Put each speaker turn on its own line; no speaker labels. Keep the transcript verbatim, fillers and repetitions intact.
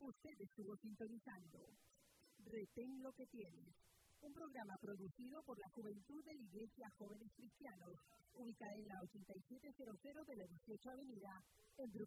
Usted estuvo sintonizando Retén lo que tienes, un programa producido por la Juventud de la Iglesia Jóvenes Cristianos, ubicada en la ochenta y siete cero cero de la dieciocho Avenida, en Brooklyn.